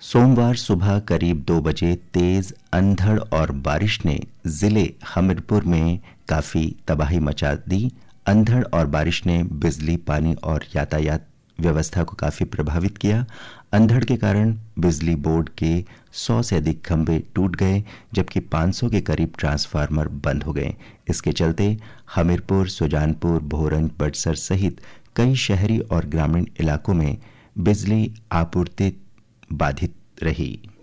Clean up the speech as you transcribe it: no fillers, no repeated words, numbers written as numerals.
सोमवार सुबह करीब 2 बजे तेज अंधड़ और बारिश ने जिले हमीरपुर में काफ़ी तबाही मचा दी। अंधड़ और बारिश ने बिजली, पानी और यातायात व्यवस्था को काफ़ी प्रभावित किया। अंधड़ के कारण बिजली बोर्ड के 100 से अधिक खंभे टूट गए, जबकि 500 के करीब ट्रांसफार्मर बंद हो गए। इसके चलते हमीरपुर, सुजानपुर, भोरंज, बड़सर सहित कई शहरी और ग्रामीण इलाकों में बिजली आपूर्ति बाधित रही।